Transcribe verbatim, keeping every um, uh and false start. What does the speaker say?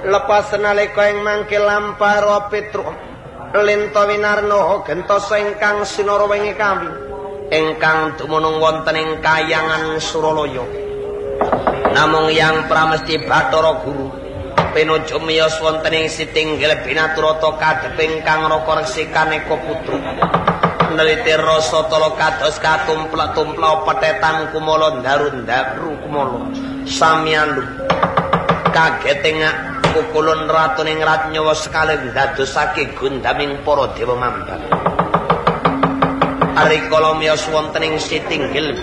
lepas nalika ing mangke Lampara Petruk Linta Winarno gentosa ingkang sinara wengi kami ingkang dumunung wonten ing Kayangan Suralaya. Namung yang pramesti Bathara Guru pinuju miyos wonten ing Sitinggil Binaturata kadhep ingkang raka reksikane Putra. Neliti rasa tala kados katumplak-tumplak petetan kumala ndaru-ndaru kumala samyalu kageting kukulun ratuning Ratnyawa sekali ndadosake gundaming para dewa mambang. Arikala miyos wonten ing Sitinggil